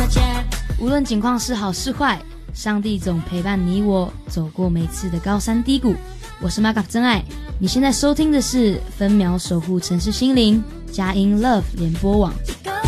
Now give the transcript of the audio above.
无论境况是好是坏，上帝总陪伴你我走过每次的高山低谷。我是马嘎真爱，你现在收听的是分秒守护城市心灵佳音 Love 联播网。